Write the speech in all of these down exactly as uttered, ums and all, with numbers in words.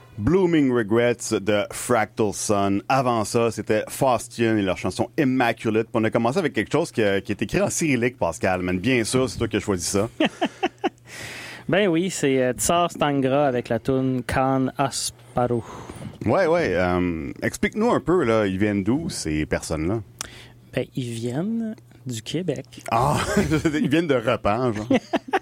Blooming Regrets de Fractal Sun. Avant ça, c'était Faustian et leur chanson Immaculate. Puis on a commencé avec quelque chose qui, a, qui est écrit en cyrillique, Pascal. Mais bien sûr, c'est toi qui as choisi ça. Ben oui, c'est euh, Tsar Stangra avec la tune Khan Asparu. Ouais, ouais. Euh, explique-nous un peu, là, ils viennent d'où, ces personnes-là? Ben, ils viennent du Québec. Ah, ils viennent de Repens, genre.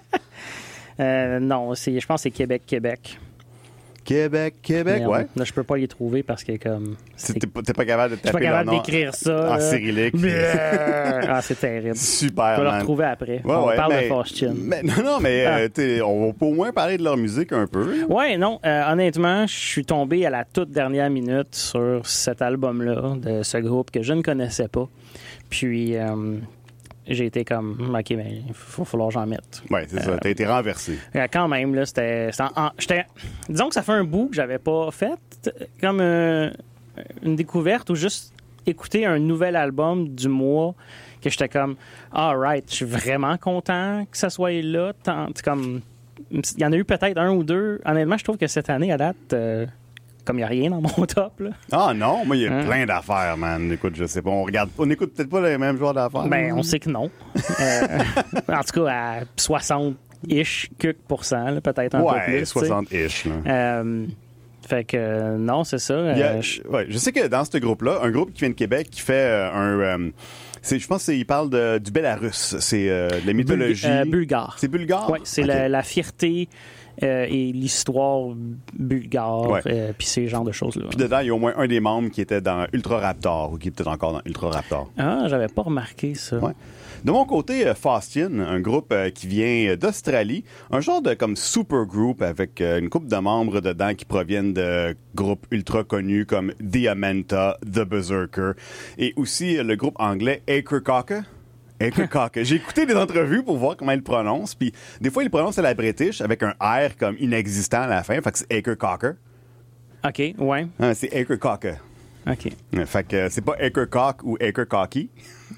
euh, non, c'est, je pense que c'est Québec-Québec. Québec, Québec, Merde. ouais. Là, je peux pas les trouver parce que comme... C'est... T'es, pas, t'es pas capable de taper je suis pas capable leur nom d'écrire ça. en là. cyrillique. Ah, c'est terrible. Super, Je vais le man. retrouver après. Ouais, on ouais, parle mais, de Faustian. Mais, non, non, mais Ah. euh, t'es, on peut au moins parler de leur musique un peu. Ouais, non. Euh, honnêtement, je suis tombé à la toute dernière minute sur cet album-là, de ce groupe que je ne connaissais pas. Puis... Euh, j'ai été comme, OK, mais il faut falloir que j'en mette. Ouais, c'est ça. Euh, T'as été renversé. Euh, Quand même, là, c'était. c'était en- en- j'étais- disons que ça fait un bout que j'avais pas fait comme euh, une découverte ou juste écouter un nouvel album du mois que j'étais comme, all right, je suis vraiment content que ça soit là. Tant- c'est comme, il y en a eu peut-être un ou deux. Honnêtement, je trouve que cette année, à date, euh, comme il n'y a rien dans mon top, là, Ah non, moi, il y a Hein? plein d'affaires, man. Écoute, je sais pas. On regarde, on écoute peut-être pas les mêmes genres d'affaires. ben, on sait que non. Euh, en tout cas, à soixante-ish, quelques pourcents, là, peut-être un peu Ouais, plus. tu sais. soixante-ish, là. Euh, fait que euh, non, c'est ça. Il y a- euh, je- ouais, je sais que dans ce groupe-là, un groupe qui vient de Québec qui fait euh, un. euh, c'est, je pense qu'il parle de, du Bélarus. C'est euh, de la mythologie. Bulga- euh, bulgare. C'est bulgare? Oui, c'est Ok. la, la fierté euh, et l'histoire bulgare, Ouais. euh, puis ces genres de choses-là. Puis dedans, il y a au moins un des membres qui était dans Ultra Raptor ou qui est peut-être encore dans Ultra Raptor. Ah, j'avais pas remarqué ça. Ouais. De mon côté, euh, Faustian, un groupe euh, qui vient d'Australie, un genre de comme super group avec euh, une couple de membres dedans qui proviennent de groupes ultra connus comme Diamenta, The Berserker et aussi euh, le groupe anglais Acrecocker. Acrecocker. J'ai écouté des entrevues pour voir comment ils le prononcent, puis des fois ils le prononcent à la British avec un R comme inexistant à la fin, fait que c'est Acrecocker. OK, ouais. Hein, c'est Acrecocker. OK. Ouais, Fait que euh, c'est pas Acrecock ou Acrecocky.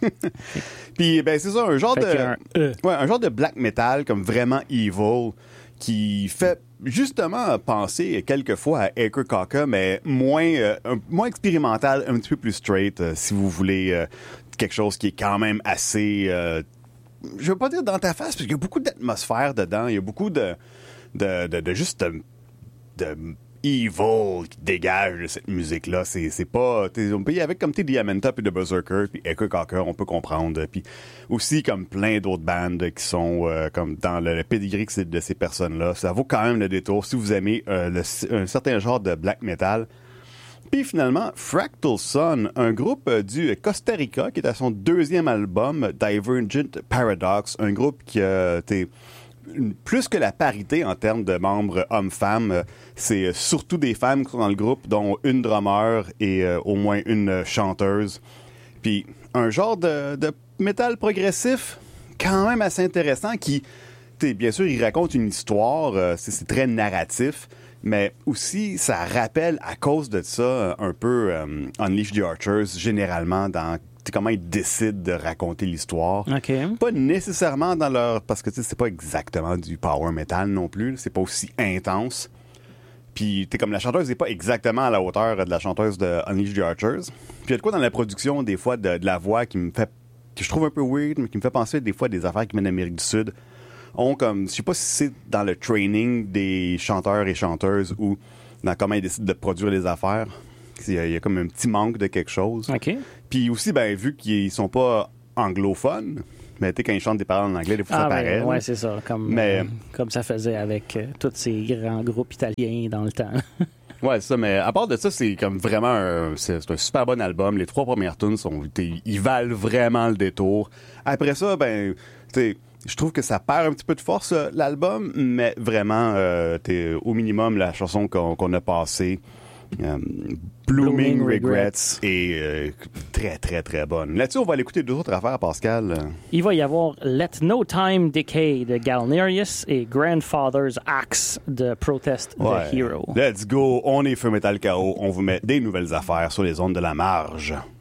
Puis ben c'est ça, un genre Fait de qu'il y a un E. ouais, un genre de black metal comme vraiment evil qui fait justement penser quelquefois à Acrecocker mais moins euh, un- moins expérimental, un petit peu plus straight euh, si vous voulez euh, quelque chose qui est quand même assez euh, je veux pas dire dans ta face parce qu'il y a beaucoup d'atmosphère dedans, il y a beaucoup de de de, de juste de, de evil qui dégage de cette musique-là. C'est, c'est pas... t'sais, on peut y avec comme t'es Diamenta puis The Berserker puis Acrecocker, on peut comprendre. Puis aussi comme plein d'autres bandes qui sont euh, comme dans le, le pedigree que c'est de ces personnes-là. Ça vaut quand même le détour si vous aimez euh, le- un certain genre de black metal. Puis finalement, Fractal Sun, un groupe euh, du Costa Rica qui est à son deuxième album, Divergent Paradox, un groupe qui a... t'sais, une- plus que la parité en termes de membres hommes-femmes, euh, c'est euh, surtout des femmes qui sont dans le groupe, dont une drummer et euh, au moins une euh, chanteuse. Puis un genre de, de métal progressif quand même assez intéressant qui, t'sais, bien sûr, il raconte une histoire, euh, c'est, c'est très narratif, mais aussi ça rappelle à cause de ça euh, un peu euh, Unleash the Archers, généralement dans t'sais, comment ils décident de raconter l'histoire. OK. Pas nécessairement dans leur... Parce que tu sais, c'est pas exactement du power metal non plus. C'est pas aussi intense. Puis t'es comme la chanteuse n'est pas exactement à la hauteur de la chanteuse de Unleash the Archers. Puis il y a de quoi dans la production des fois de, de la voix qui me fait... que je trouve un peu weird, mais qui me fait penser des fois à des affaires qui viennent d'Amérique du Sud. On comme... Je sais pas si c'est dans le training des chanteurs et chanteuses ou dans comment ils décident de produire les affaires. Il y a, il y a comme un petit manque de quelque chose. OK. Puis aussi, ben, vu qu'ils sont pas anglophones, mais tu sais, quand ils chantent des paroles en anglais, des fois, ça Ah, paraît. ben, là. ouais, c'est ça. Comme, Mais- euh, comme ça faisait avec euh, tous ces grands groupes italiens dans le temps. Ouais, c'est ça, mais à part de ça, c'est comme vraiment un, c'est, c'est un super bon album. Les trois premières tunes sont, t'sais, ils valent vraiment le détour. Après ça, ben, tu sais, je trouve que ça perd un petit peu de force, euh, l'album, mais vraiment, euh, t'es au minimum la chanson qu'on, qu'on a passée. Euh, Blooming, Blooming Regrets, Regrets. est euh, très, très, très bonne. Là-dessus, on va aller écouter deux autres affaires, Pascal. Il va y avoir Let No Time Decay de Galnerius et Grandfather's Axe de Protest the Hero. Let's go, on est Feu Metal K O, on vous met des nouvelles affaires sur les ondes de la marge.